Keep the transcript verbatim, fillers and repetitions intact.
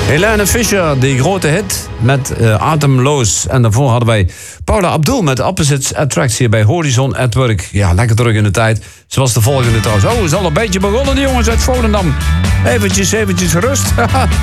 Helene Fischer, die grote hit met uh, Atemloos. En daarvoor hadden wij Paula Abdul met Opposites Attract hier bij Horizon at Work. Ja, lekker terug in de tijd. Zoals de volgende trouwens. Oh, is al een beetje begonnen, die jongens uit Volendam. Eventjes, eventjes rust.